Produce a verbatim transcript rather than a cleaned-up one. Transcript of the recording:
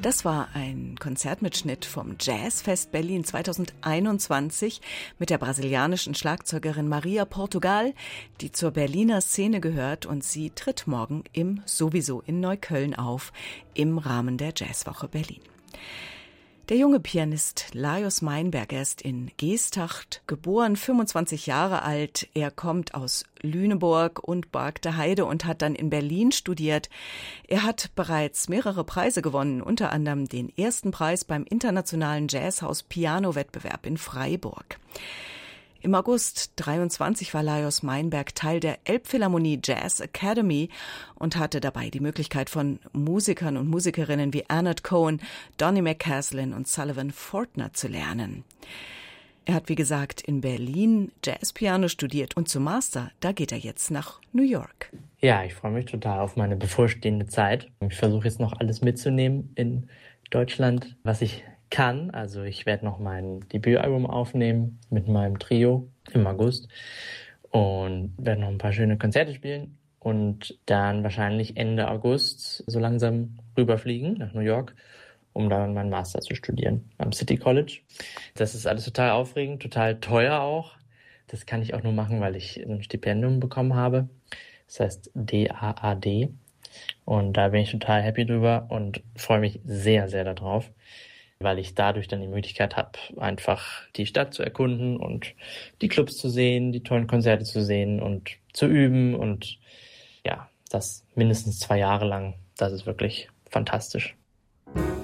Das war ein Konzertmitschnitt vom Jazzfest Berlin zweitausendeinundzwanzig mit der brasilianischen Schlagzeugerin Maria Portugal, die zur Berliner Szene gehört, und sie tritt morgen im Sowieso in Neukölln auf, im Rahmen der Jazzwoche Berlin. Der junge Pianist Lajos Meinberg, er ist in Geesthacht geboren, fünfundzwanzig Jahre alt. Er kommt aus Lüneburg und Bargte Heide und hat dann in Berlin studiert. Er hat bereits mehrere Preise gewonnen, unter anderem den ersten Preis beim Internationalen Jazzhaus Piano-Wettbewerb in Freiburg. Im August dreiundzwanzig war Lajos Meinberg Teil der Elbphilharmonie Jazz Academy und hatte dabei die Möglichkeit, von Musikern und Musikerinnen wie Arnott Cohen, Donny McCaslin und Sullivan Fortner zu lernen. Er hat, wie gesagt, in Berlin Jazzpiano studiert und zum Master, da geht er jetzt nach New York. Ja, ich freue mich total auf meine bevorstehende Zeit. Ich versuche jetzt noch alles mitzunehmen in Deutschland, was ich kann. Also ich werde noch mein Debütalbum aufnehmen mit meinem Trio im August und werde noch ein paar schöne Konzerte spielen und dann wahrscheinlich Ende August so langsam rüberfliegen nach New York, um dann meinen Master zu studieren am City College. Das ist alles total aufregend, total teuer auch. Das kann ich auch nur machen, weil ich ein Stipendium bekommen habe. Das heißt D A A D und da bin ich total happy drüber und freue mich sehr, sehr darauf, weil ich dadurch dann die Möglichkeit habe, einfach die Stadt zu erkunden und die Clubs zu sehen, die tollen Konzerte zu sehen und zu üben und ja, das mindestens zwei Jahre lang. Das ist wirklich fantastisch.